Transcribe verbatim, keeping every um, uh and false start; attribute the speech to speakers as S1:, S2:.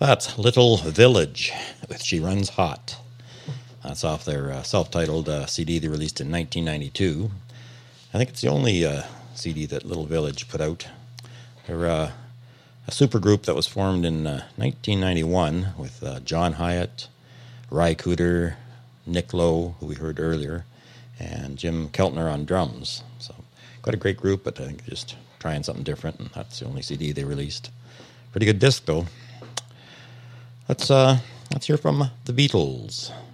S1: That's Little Village with She Runs Hot. That's off their uh, self-titled uh, C D they released in nineteen ninety-two. I think it's the only uh, C D that Little Village put out. They're uh, a supergroup that was formed in uh, nineteen ninety-one with uh, John Hyatt, Ry Cooder, Nick Lowe, who we heard earlier, and Jim Keltner on drums. So quite a great group, but I think just trying something different, and that's the only C D they released. Pretty good disc, though. Let's uh, let's hear from the Beatles.